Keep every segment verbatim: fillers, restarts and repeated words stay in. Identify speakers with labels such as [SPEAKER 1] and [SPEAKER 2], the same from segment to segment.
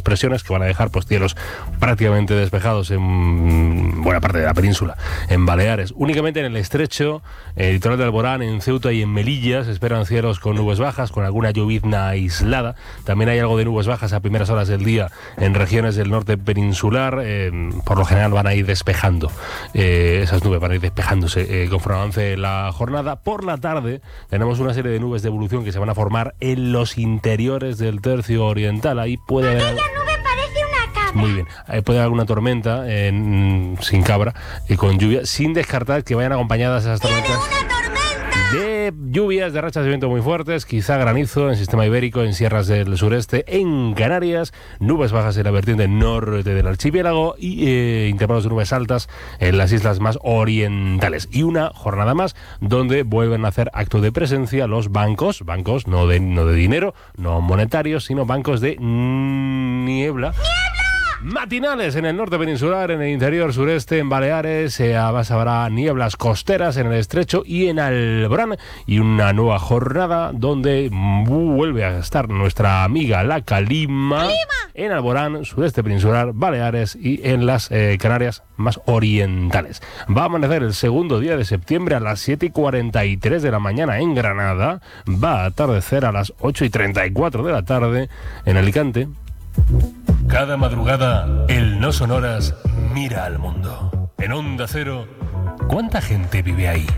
[SPEAKER 1] expresiones que van a dejar pues, cielos prácticamente despejados en buena parte de la península, en Baleares. Únicamente en el estrecho, el litoral de Alborán, en Ceuta y en Melilla se esperan cielos con nubes bajas, con alguna llovizna aislada. También hay algo de nubes bajas a primeras horas del día en regiones del norte peninsular. Eh, por lo general van a ir despejando, eh, esas nubes van a ir despejándose eh, conforme avance la jornada. Por la tarde tenemos una serie de nubes de evolución que se van a formar en los interiores del tercio oriental. Ahí puede haber...
[SPEAKER 2] Aquella nube parece una cabra.
[SPEAKER 1] Muy bien, ahí puede haber alguna tormenta en, sin cabra y con lluvia, sin descartar que vayan acompañadas esas tormentas de lluvias, de rachas de viento muy fuertes, quizá granizo en el sistema ibérico, en sierras del sureste, en Canarias, nubes bajas en la vertiente norte del archipiélago y eh, intervalos de nubes altas en las islas más orientales. Y una jornada más donde vuelven a hacer acto de presencia los bancos, bancos no de, no de dinero, no monetarios, sino bancos de niebla. Matinales en el norte peninsular, en el interior sureste, en Baleares, eh, además habrá nieblas costeras en el estrecho y en Alborán, y una nueva jornada donde vuelve a estar nuestra amiga la calima, ¡Calima! En Alborán, sureste peninsular, Baleares y en las eh, Canarias más orientales. Va a amanecer el segundo día de septiembre a las siete y cuarenta y tres de la mañana en Granada, va a atardecer a las ocho y treinta y cuatro de la tarde en Alicante. Cada madrugada, el No Sonoras mira al mundo. En Onda Cero, ¿cuánta gente vive ahí?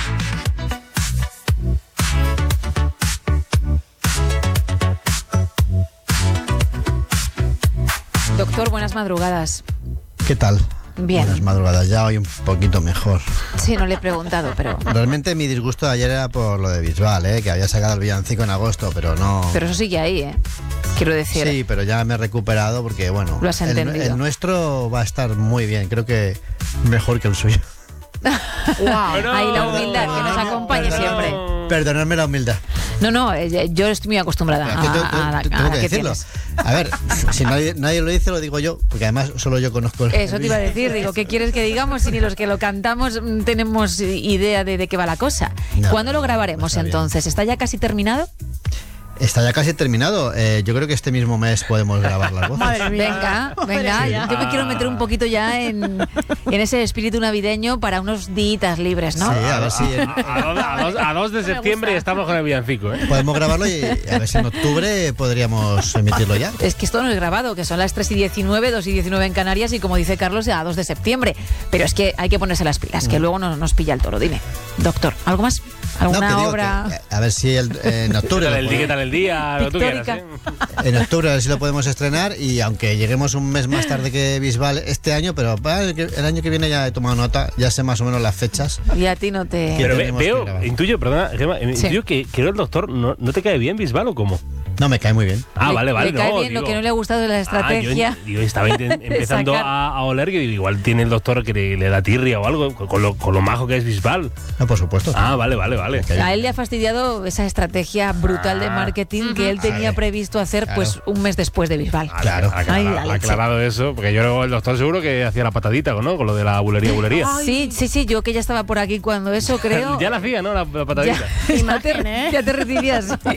[SPEAKER 3] Doctor, buenas madrugadas.
[SPEAKER 4] ¿Qué tal?
[SPEAKER 3] Bien.
[SPEAKER 4] Buenas madrugadas, ya hoy un poquito mejor.
[SPEAKER 3] Sí, no le he preguntado, pero...
[SPEAKER 4] Realmente mi disgusto de ayer era por lo de Bisbal, ¿eh? Que había sacado el villancico en agosto, pero no...
[SPEAKER 3] Pero eso sigue ahí, ¿eh? Quiero decir...
[SPEAKER 4] Sí, pero ya me he recuperado porque, bueno...
[SPEAKER 3] Lo has entendido.
[SPEAKER 4] El, el nuestro va a estar muy bien, creo que mejor que el suyo.
[SPEAKER 3] Wow. Ahí la humildad que nos acompaña siempre.
[SPEAKER 4] Perdonadme la humildad.
[SPEAKER 3] No, no, yo estoy muy acostumbrada a,
[SPEAKER 4] tengo,
[SPEAKER 3] a, a, a,
[SPEAKER 4] tengo
[SPEAKER 3] a
[SPEAKER 4] que
[SPEAKER 3] que
[SPEAKER 4] decirlo.
[SPEAKER 3] tienes.
[SPEAKER 4] A ver, si nadie, nadie lo dice, lo digo yo, porque además solo yo conozco el...
[SPEAKER 3] Eso te iba a decir, digo, ¿qué quieres que digamos si ni los que lo cantamos tenemos idea de, de qué va la cosa?
[SPEAKER 4] No,
[SPEAKER 3] ¿Cuándo lo grabaremos
[SPEAKER 4] está
[SPEAKER 3] entonces?
[SPEAKER 4] bien.
[SPEAKER 3] ¿Está ya casi terminado?
[SPEAKER 4] Está ya casi terminado. Eh, yo creo que este mismo mes podemos grabar las voces.
[SPEAKER 3] Madre mía. Venga, venga. Sí. Yo me quiero meter un poquito ya en, en ese espíritu navideño para unos días libres, ¿no?
[SPEAKER 4] Sí, a ver si... En,
[SPEAKER 1] a, a, a, dos, a dos de septiembre estamos con el villancico, ¿eh?
[SPEAKER 4] Podemos grabarlo y a ver si en octubre podríamos emitirlo ya.
[SPEAKER 3] Es que esto no es grabado, que son las tres y diecinueve, dos y diecinueve en Canarias y como dice Carlos, a dos de septiembre. Pero es que hay que ponerse las pilas, que luego nos, nos pilla el toro. Dime, doctor, ¿algo más? ¿Alguna
[SPEAKER 4] no, que
[SPEAKER 3] obra?
[SPEAKER 4] Que, a ver si el, en octubre...
[SPEAKER 1] ¿Qué tal el día? ¿Qué tal el día? Lo que tú quieras, ¿eh?
[SPEAKER 4] En octubre a ver si lo podemos estrenar y aunque lleguemos un mes más tarde que Bisbal este año, pero el año que viene ya he tomado nota, ya sé más o menos las fechas.
[SPEAKER 3] Y a ti no te...
[SPEAKER 1] Pero ve, veo, intuyo, perdona, Gemma,
[SPEAKER 3] sí.
[SPEAKER 1] intuyo que creo el doctor, ¿no, ¿no te cae bien Bisbal o cómo?
[SPEAKER 4] No, me cae muy bien.
[SPEAKER 1] Ah,
[SPEAKER 3] le,
[SPEAKER 1] vale, vale.
[SPEAKER 3] Le cae
[SPEAKER 1] no,
[SPEAKER 3] bien
[SPEAKER 1] digo,
[SPEAKER 3] lo que no le ha gustado de la estrategia.
[SPEAKER 1] Ah, yo, yo estaba empezando a, a oler que igual tiene el doctor que le, le da tirria o algo, con lo, con lo majo que es Bisbal.
[SPEAKER 4] No, por supuesto.
[SPEAKER 1] Ah, vale, vale, vale.
[SPEAKER 3] A él le ha fastidiado esa estrategia brutal de marketing ah, que él tenía
[SPEAKER 4] ver,
[SPEAKER 3] previsto hacer
[SPEAKER 4] claro.
[SPEAKER 3] pues un mes después de Bisbal.
[SPEAKER 4] Claro.
[SPEAKER 1] Ha aclarado, ha aclarado eso, porque yo el doctor seguro que hacía la patadita, ¿no? Con lo de la bulería, bulería.
[SPEAKER 3] Sí, sí, sí, yo que ya estaba por aquí cuando eso, creo.
[SPEAKER 1] Ya la hacía, ¿no? La, la patadita.
[SPEAKER 3] Ya, ya, te, ¿eh? ya te recibías. Sí.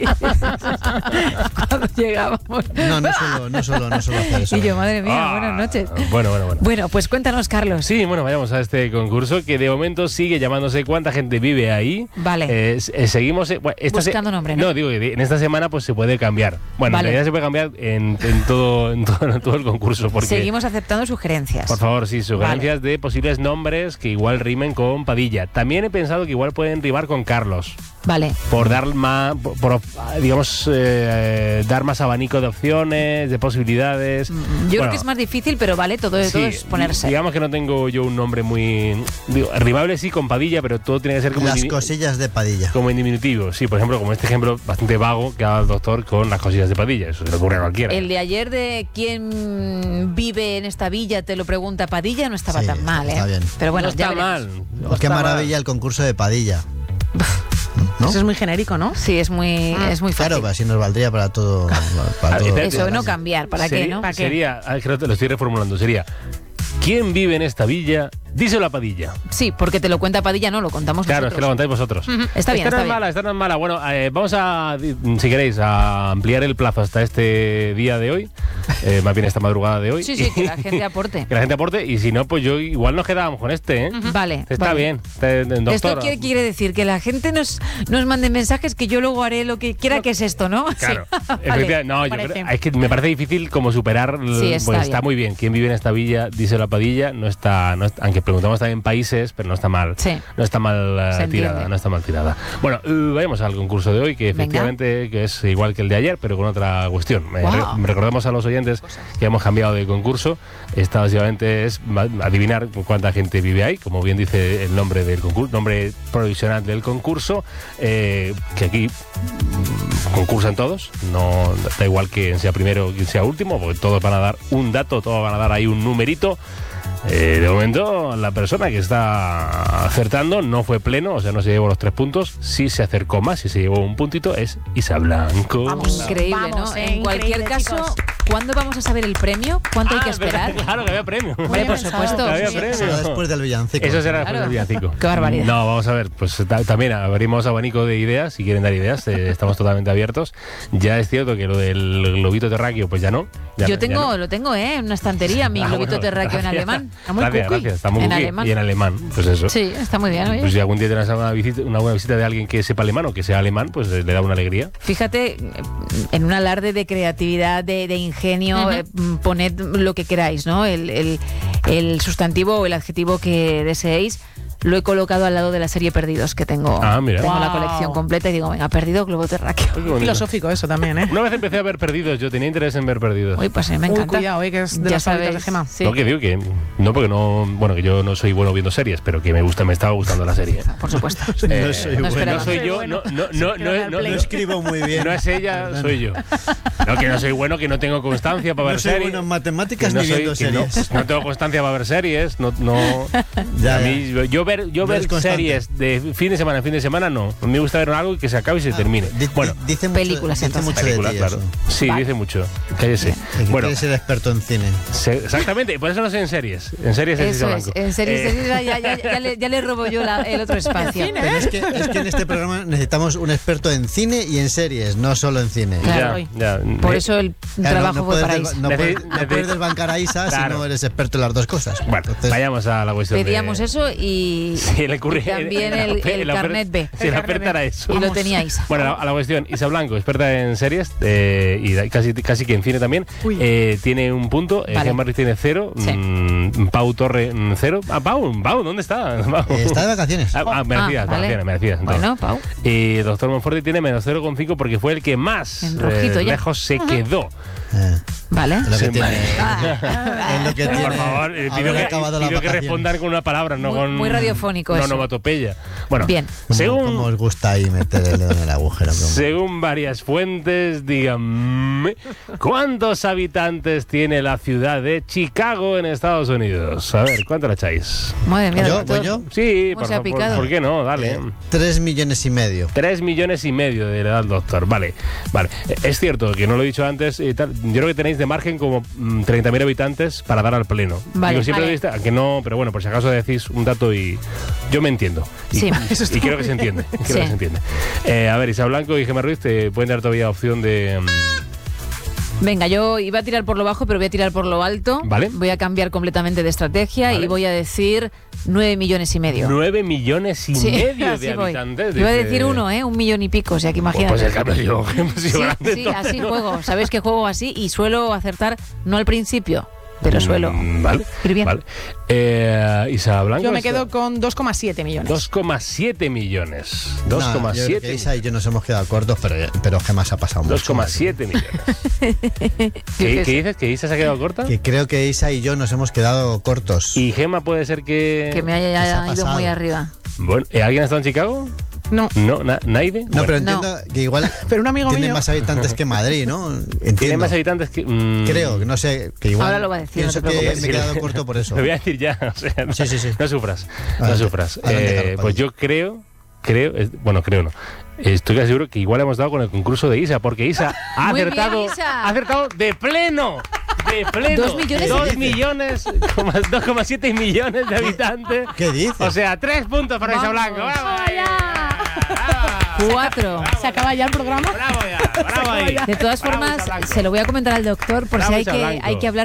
[SPEAKER 3] Cuando llegábamos.
[SPEAKER 4] No, no solo, no solo, no solo hacer eso.
[SPEAKER 3] Y yo, madre mía,
[SPEAKER 1] ah,
[SPEAKER 3] buenas noches.
[SPEAKER 1] Bueno, bueno, bueno.
[SPEAKER 3] Bueno, pues cuéntanos, Carlos.
[SPEAKER 1] Sí, bueno, vayamos a este concurso que de momento sigue llamándose ¿Cuánta gente vive ahí?
[SPEAKER 3] Vale.
[SPEAKER 1] Eh, eh, seguimos eh, bueno, esta
[SPEAKER 3] buscando
[SPEAKER 1] se
[SPEAKER 3] nombre, ¿no?
[SPEAKER 1] No, digo que en esta semana pues se puede cambiar. Bueno,
[SPEAKER 3] vale.
[SPEAKER 1] en realidad se puede cambiar en, en, todo, en, todo, en todo el concurso. Porque,
[SPEAKER 3] seguimos aceptando sugerencias.
[SPEAKER 1] Por favor, sí, sugerencias vale. de posibles nombres que igual rimen con Padilla. También he pensado que igual pueden rimar con Carlos.
[SPEAKER 3] Vale.
[SPEAKER 1] Por dar más, por, por, digamos, eh, dar más abanico de opciones, de posibilidades.
[SPEAKER 3] Yo
[SPEAKER 1] bueno,
[SPEAKER 3] creo que es más difícil, pero vale, todo, sí, todo es ponerse.
[SPEAKER 1] Digamos que no tengo yo un nombre muy... Digo, rimable sí con Padilla, pero todo tiene que ser como...
[SPEAKER 4] Las
[SPEAKER 1] en,
[SPEAKER 4] cosillas de Padilla.
[SPEAKER 1] Como en diminutivo, sí. Por ejemplo, como este ejemplo bastante vago que ha dado el doctor con las cosillas de Padilla. Eso se le ocurre a cualquiera.
[SPEAKER 3] El de ayer de quién vive en esta villa, te lo pregunta Padilla, no estaba
[SPEAKER 4] sí,
[SPEAKER 3] tan mal,
[SPEAKER 4] está
[SPEAKER 3] ¿eh?
[SPEAKER 4] bien.
[SPEAKER 3] Pero bueno,
[SPEAKER 1] no está
[SPEAKER 3] ya
[SPEAKER 1] mal.
[SPEAKER 4] No Qué maravilla mal. El concurso de Padilla.
[SPEAKER 5] ¿No? Eso es muy genérico, ¿no?
[SPEAKER 3] Sí, es muy, ah, es muy fácil.
[SPEAKER 4] Claro, así nos valdría para todo. Para todo.
[SPEAKER 3] Eso, no cambiar, ¿para
[SPEAKER 1] sería,
[SPEAKER 3] qué, no? ¿Para
[SPEAKER 1] sería, qué? Lo estoy reformulando, sería ¿quién vive en esta villa díselo a Padilla.
[SPEAKER 3] Sí, porque te lo cuenta Padilla, no, lo contamos
[SPEAKER 1] Claro, es que lo
[SPEAKER 3] nosotros.
[SPEAKER 1] contáis vosotros.
[SPEAKER 3] Ujú, Está bien,
[SPEAKER 1] esta no
[SPEAKER 3] está
[SPEAKER 1] es
[SPEAKER 3] bien.
[SPEAKER 1] mala, esta no es mala. Bueno, eh, vamos a, si queréis, a ampliar el plazo hasta este día de hoy, eh, más bien esta madrugada de hoy.
[SPEAKER 3] Sí, sí, que la gente aporte.
[SPEAKER 1] Que la gente aporte, y si no, pues yo igual nos quedábamos con este, ¿eh?
[SPEAKER 3] Vale.
[SPEAKER 1] Está
[SPEAKER 3] vale.
[SPEAKER 1] bien, este, doctor.
[SPEAKER 3] ¿Esto qué quiere decir? Que la gente nos, nos mande mensajes que yo luego haré lo que quiera, que es esto, ¿no?
[SPEAKER 1] Claro.
[SPEAKER 3] Sí.
[SPEAKER 1] Efectivamente,
[SPEAKER 3] Vale,
[SPEAKER 1] no, yo
[SPEAKER 3] parece.
[SPEAKER 1] creo- es que me parece difícil como superar,
[SPEAKER 3] Sí, está
[SPEAKER 1] pues está
[SPEAKER 3] bien.
[SPEAKER 1] muy bien. ¿Quién vive en esta villa? Díselo a Padilla, no está, no está- aunque preguntamos también países, pero no está mal.
[SPEAKER 3] Sí.
[SPEAKER 1] No está mal eh,
[SPEAKER 3] Se
[SPEAKER 1] tirada,
[SPEAKER 3] entiende.
[SPEAKER 1] no está mal tirada. Bueno, eh, vayamos al concurso de hoy, que
[SPEAKER 3] Venga.
[SPEAKER 1] efectivamente que es igual que el de ayer, pero con otra cuestión. Eh,
[SPEAKER 3] Guau.
[SPEAKER 1] re- recordamos a los oyentes que hemos cambiado de concurso. Esta básicamente es ma- adivinar cuánta gente vive ahí, como bien dice el nombre del concurso, nombre provisional del concurso, eh, que aquí mm, concursan todos, no da igual que sea primero o quien sea último, porque todos van a dar un dato, todos van a dar ahí un numerito. Eh, de momento, la persona que está acertando no fue pleno, o sea, no se llevó los tres puntos. Sí se acercó más, sí se llevó un puntito, es Isa Blanco.
[SPEAKER 5] Vamos.
[SPEAKER 3] Increíble,
[SPEAKER 5] Vamos,
[SPEAKER 3] ¿no?
[SPEAKER 5] eh,
[SPEAKER 3] En cualquier
[SPEAKER 5] increíble,
[SPEAKER 3] caso,
[SPEAKER 5] chicos.
[SPEAKER 3] ¿cuándo vamos a saber el premio? ¿Cuánto hay que
[SPEAKER 1] Ah,
[SPEAKER 3] esperar?
[SPEAKER 1] Claro que había premio.
[SPEAKER 3] Hombre, por
[SPEAKER 5] pensado.
[SPEAKER 3] supuesto.
[SPEAKER 1] Que había
[SPEAKER 3] Sí.
[SPEAKER 1] premio.
[SPEAKER 4] Será después del villancico.
[SPEAKER 1] Eso será después
[SPEAKER 3] Claro.
[SPEAKER 1] del villancico.
[SPEAKER 3] Qué barbaridad.
[SPEAKER 1] No, vamos a ver, pues ta- también abrimos abanico de ideas, si quieren dar ideas, eh, estamos totalmente abiertos. Ya es cierto que lo del globito terráqueo, pues ya no. Ya
[SPEAKER 3] Yo
[SPEAKER 1] no,
[SPEAKER 3] tengo,
[SPEAKER 1] ya no.
[SPEAKER 3] lo tengo, ¿eh? En una estantería, mi
[SPEAKER 1] Ah,
[SPEAKER 3] globito
[SPEAKER 1] bueno,
[SPEAKER 3] terráqueo en
[SPEAKER 1] gracias.
[SPEAKER 3] alemán.
[SPEAKER 5] Está muy
[SPEAKER 1] Gracias,
[SPEAKER 5] cookie.
[SPEAKER 1] gracias, está muy
[SPEAKER 3] En
[SPEAKER 1] cookie.
[SPEAKER 3] alemán.
[SPEAKER 1] Y en alemán, pues eso.
[SPEAKER 3] Sí, está muy bien, oye.
[SPEAKER 1] Pues si algún día tienes una visita, una buena visita de alguien que sepa alemán o que sea alemán, pues eh, le da una alegría.
[SPEAKER 3] Fíjate, en un alarde de creatividad, de, de ingenio,
[SPEAKER 5] Ujú.
[SPEAKER 3] eh, poned lo que queráis, ¿no? El, el- el sustantivo o el adjetivo que deseéis. Lo he colocado al lado de la serie Perdidos, que tengo,
[SPEAKER 1] Ah, mira.
[SPEAKER 3] tengo la
[SPEAKER 5] Wow.
[SPEAKER 3] colección completa y digo, venga, perdido, globo terráqueo.
[SPEAKER 1] Qué bonito.
[SPEAKER 5] Filosófico eso también, ¿eh?
[SPEAKER 1] Una vez empecé a ver Perdidos, yo tenía interés en ver Perdidos.
[SPEAKER 3] Uy, pues eh, me
[SPEAKER 5] Uy,
[SPEAKER 3] encanta.
[SPEAKER 5] cuidado, eh, que es de
[SPEAKER 3] Ya
[SPEAKER 5] las favoritas
[SPEAKER 3] sabéis,
[SPEAKER 5] de Gemma.
[SPEAKER 3] sí,
[SPEAKER 1] No, que digo que no, porque no, bueno, que yo no soy bueno viendo series, pero que me gusta, me estaba gustando la serie.
[SPEAKER 3] por supuesto.
[SPEAKER 1] Eh,
[SPEAKER 4] No soy
[SPEAKER 3] no
[SPEAKER 4] bueno.
[SPEAKER 3] esperaba.
[SPEAKER 1] No soy yo,
[SPEAKER 5] bueno.
[SPEAKER 1] no, no, no, no, no,
[SPEAKER 4] No
[SPEAKER 1] no-
[SPEAKER 4] escribo muy bien.
[SPEAKER 1] no es ella, soy yo. No, que no soy bueno, que no tengo constancia para
[SPEAKER 4] No
[SPEAKER 1] ver
[SPEAKER 4] soy
[SPEAKER 1] series.
[SPEAKER 4] bueno en
[SPEAKER 1] que
[SPEAKER 4] matemáticas
[SPEAKER 1] no
[SPEAKER 4] ni
[SPEAKER 1] soy-
[SPEAKER 4] viendo
[SPEAKER 1] que no,
[SPEAKER 4] series.
[SPEAKER 1] no tengo constancia para ver series, no, no.
[SPEAKER 4] Ya,
[SPEAKER 1] a
[SPEAKER 4] ya.
[SPEAKER 1] mí, yo- yo ver, yo
[SPEAKER 4] No
[SPEAKER 1] ver
[SPEAKER 4] eres constante.
[SPEAKER 1] series de fin de semana en fin de semana no. A mí me gusta ver algo y que se acabe y se termine.
[SPEAKER 4] Di-
[SPEAKER 1] Bueno,
[SPEAKER 4] di- dice mucho,
[SPEAKER 3] películas,
[SPEAKER 4] dice
[SPEAKER 3] entonces.
[SPEAKER 4] mucho de
[SPEAKER 1] película,
[SPEAKER 4] ti
[SPEAKER 1] claro.
[SPEAKER 4] eso.
[SPEAKER 1] Sí,
[SPEAKER 3] Vale.
[SPEAKER 1] dice mucho. Cállese.
[SPEAKER 4] Que
[SPEAKER 1] Bueno,
[SPEAKER 4] quieres ser experto en cine.
[SPEAKER 1] se- exactamente, y por eso no sé en series. En series es
[SPEAKER 3] Eso
[SPEAKER 1] Isa
[SPEAKER 3] es,
[SPEAKER 1] Blanco.
[SPEAKER 3] en serio,
[SPEAKER 1] Eh,
[SPEAKER 3] en serio, ya, ya- ya le, ya le robo yo la- el otro espacio.
[SPEAKER 4] Pero es que, es que en este programa necesitamos un experto en cine y en series, no solo en cine.
[SPEAKER 3] Claro.
[SPEAKER 1] ya, ya.
[SPEAKER 3] Por
[SPEAKER 1] Eh,
[SPEAKER 3] eso el
[SPEAKER 4] Claro,
[SPEAKER 3] trabajo
[SPEAKER 4] no
[SPEAKER 3] fue
[SPEAKER 4] puedes,
[SPEAKER 3] para
[SPEAKER 4] desba-
[SPEAKER 3] Isa.
[SPEAKER 4] no puedes-
[SPEAKER 1] Necesi-
[SPEAKER 4] no puedes
[SPEAKER 1] necesi-
[SPEAKER 4] desbancar a Isa
[SPEAKER 1] Claro.
[SPEAKER 4] si no eres experto en las dos cosas.
[SPEAKER 1] Bueno,
[SPEAKER 4] Entonces,
[SPEAKER 1] vayamos a la cuestión.
[SPEAKER 3] Pedíamos
[SPEAKER 1] de-
[SPEAKER 3] eso y,
[SPEAKER 1] Sí, le ocurre-
[SPEAKER 3] y también el,
[SPEAKER 1] la-
[SPEAKER 3] el
[SPEAKER 1] la ofer-
[SPEAKER 3] carnet B.
[SPEAKER 1] Sí, la oferta era eso.
[SPEAKER 3] Y lo tenía Isa.
[SPEAKER 1] Bueno, a la, a la cuestión. Isa Blanco, experta en series eh, y da- casi, casi que en cine también,
[SPEAKER 5] Uy.
[SPEAKER 1] eh, tiene un punto. Eh,
[SPEAKER 3] Vale.
[SPEAKER 1] Gemma Ruiz tiene cero.
[SPEAKER 3] Sí.
[SPEAKER 1] mm, Pau Torre, mm, cero. Ah, Pau, Pau, ¿dónde está? Pau.
[SPEAKER 4] eh, está de vacaciones.
[SPEAKER 1] Ah, ah, merecidas,
[SPEAKER 3] Ah, vale.
[SPEAKER 1] merecidas, merecidas, entonces.
[SPEAKER 3] Bueno, Pau.
[SPEAKER 1] Y doctor Monforte tiene menos cero coma cinco porque fue el que más
[SPEAKER 3] En rojito
[SPEAKER 1] eh,
[SPEAKER 3] ya.
[SPEAKER 1] lejos se quedó.
[SPEAKER 4] Eh,
[SPEAKER 3] Vale.
[SPEAKER 4] es lo que
[SPEAKER 1] Sí,
[SPEAKER 4] tiene.
[SPEAKER 3] Ah.
[SPEAKER 4] Es lo que tiene.
[SPEAKER 1] Por favor, eh,
[SPEAKER 4] haber
[SPEAKER 1] pido, que,
[SPEAKER 4] acabado las
[SPEAKER 1] pido que
[SPEAKER 4] vacaciones.
[SPEAKER 1] respondan con una palabra, no
[SPEAKER 3] Muy-
[SPEAKER 1] con.
[SPEAKER 3] muy radiofónico
[SPEAKER 1] no
[SPEAKER 3] eso.
[SPEAKER 1] onomatopeya. Bueno,
[SPEAKER 3] Bien.
[SPEAKER 4] ¿Cómo,
[SPEAKER 1] según.
[SPEAKER 4] cómo os gusta ahí meter el dedo en el agujero? Cómo?
[SPEAKER 1] Según varias fuentes, díganme, ¿cuántos habitantes tiene la ciudad de Chicago en Estados Unidos? A ver, ¿cuánto la echáis?
[SPEAKER 3] Madre mía,
[SPEAKER 4] ¿Yo?
[SPEAKER 3] doctor.
[SPEAKER 4] ¿Voy yo?
[SPEAKER 1] Sí,
[SPEAKER 3] ¿Cómo
[SPEAKER 1] por
[SPEAKER 3] se ha
[SPEAKER 1] favor,
[SPEAKER 3] picado?
[SPEAKER 1] ¿por qué no? Dale.
[SPEAKER 4] Eh, tres millones y medio.
[SPEAKER 1] Tres millones y medio de edad, doctor. Vale, vale. Eh, Es cierto que no lo he dicho antes. eh, tal, yo creo que tenéis de margen como mm, treinta mil habitantes para dar al pleno.
[SPEAKER 3] Vale,
[SPEAKER 1] Digo, siempre
[SPEAKER 3] vale.
[SPEAKER 1] lo viste, que no, pero bueno, por si acaso decís un dato y yo me entiendo. Y,
[SPEAKER 3] Sí.
[SPEAKER 1] y creo que se entiende. Creo
[SPEAKER 3] Sí.
[SPEAKER 1] que se entiende. Eh, a ver, Isa Blanco y Gemma Ruiz te pueden dar todavía opción de. mm,
[SPEAKER 3] Venga, yo iba a tirar por lo bajo, pero voy a tirar por lo alto.
[SPEAKER 1] Vale.
[SPEAKER 3] Voy a cambiar completamente de estrategia
[SPEAKER 1] Vale.
[SPEAKER 3] y voy a decir nueve millones y medio.
[SPEAKER 1] Nueve millones y
[SPEAKER 3] Sí,
[SPEAKER 1] medio
[SPEAKER 3] así
[SPEAKER 1] de
[SPEAKER 3] voy.
[SPEAKER 1] habitantes.
[SPEAKER 3] Iba a
[SPEAKER 1] dice-
[SPEAKER 3] decir uno, ¿eh? Un millón y pico, o sea que
[SPEAKER 1] Pues,
[SPEAKER 3] imagínate.
[SPEAKER 1] pues el cambio yo, hemos sido
[SPEAKER 3] Sí,
[SPEAKER 1] grande,
[SPEAKER 3] sí,
[SPEAKER 1] entonces,
[SPEAKER 3] así
[SPEAKER 1] ¿no?
[SPEAKER 3] juego. Sabéis que juego así y suelo acertar, no al principio, pero suelo
[SPEAKER 1] Mm, Vale.
[SPEAKER 3] ir bien.
[SPEAKER 1] Vale. Eh, Isa Blanco.
[SPEAKER 5] Yo me
[SPEAKER 1] está-
[SPEAKER 5] quedo con dos coma siete millones.
[SPEAKER 1] dos coma siete millones.
[SPEAKER 4] No,
[SPEAKER 1] dos coma
[SPEAKER 4] yo creo que
[SPEAKER 1] siete.
[SPEAKER 4] Isa y yo nos hemos quedado cortos, pero, pero Gemma se ha pasado mucho.
[SPEAKER 1] dos coma siete millones. ¿Qué,
[SPEAKER 3] qué
[SPEAKER 1] qué
[SPEAKER 3] sé.
[SPEAKER 1] dices? ¿Que Isa se ha quedado corta?
[SPEAKER 4] Que creo que Isa y yo nos hemos quedado cortos.
[SPEAKER 1] Y Gemma puede ser que.
[SPEAKER 3] Que me
[SPEAKER 4] ¿Qué se
[SPEAKER 3] haya
[SPEAKER 4] ha
[SPEAKER 3] ido
[SPEAKER 4] pasado?
[SPEAKER 3] muy arriba.
[SPEAKER 1] Bueno, ¿eh, ¿alguien ha estado en Chicago?
[SPEAKER 5] No,
[SPEAKER 1] No, na- ¿Naide?
[SPEAKER 4] No,
[SPEAKER 1] Bueno,
[SPEAKER 4] pero
[SPEAKER 3] No.
[SPEAKER 4] entiendo que igual
[SPEAKER 5] pero un amigo
[SPEAKER 4] tiene
[SPEAKER 5] mío.
[SPEAKER 4] más habitantes que Madrid, ¿no? Entiendo.
[SPEAKER 1] tiene más habitantes que. mm,
[SPEAKER 4] Creo, que no sé, que igual.
[SPEAKER 3] Ahora lo va a decir, no
[SPEAKER 4] Pienso
[SPEAKER 3] te
[SPEAKER 4] que
[SPEAKER 3] preocupes.
[SPEAKER 4] me he quedado corto por eso.
[SPEAKER 1] Lo voy a decir ya. O sea, no,
[SPEAKER 4] Sí, sí, sí.
[SPEAKER 1] no sufras. No
[SPEAKER 4] Adelante,
[SPEAKER 1] sufras.
[SPEAKER 4] adelante,
[SPEAKER 1] Eh,
[SPEAKER 4] Carlos
[SPEAKER 1] pues
[SPEAKER 4] Padilla.
[SPEAKER 1] yo creo. Creo, es- bueno, creo no. Estoy casi seguro que igual hemos dado con el concurso de Isa, porque Isa ha
[SPEAKER 3] Muy bien,
[SPEAKER 1] acertado,
[SPEAKER 3] Isa.
[SPEAKER 1] ha acertado de pleno. de pleno.
[SPEAKER 3] Dos millones
[SPEAKER 1] Dos
[SPEAKER 3] de-
[SPEAKER 1] millones, coma- dos coma siete millones de habitantes.
[SPEAKER 4] ¿Qué dices?
[SPEAKER 1] O sea, tres puntos para Isa
[SPEAKER 3] Vamos.
[SPEAKER 1] Blanco. ¡Vamos!
[SPEAKER 5] ¡Vaya!
[SPEAKER 3] Cuatro.
[SPEAKER 5] ¿Se acaba ya el programa?
[SPEAKER 1] ¡Bravo ya! ¡Bravo ahí!
[SPEAKER 3] De todas
[SPEAKER 1] Bravo,
[SPEAKER 3] formas,
[SPEAKER 1] Isa Blanco.
[SPEAKER 3] se lo voy a comentar al doctor por
[SPEAKER 1] Bravo,
[SPEAKER 3] si hay
[SPEAKER 1] Isa
[SPEAKER 3] que,
[SPEAKER 1] Blanco.
[SPEAKER 3] hay que hablar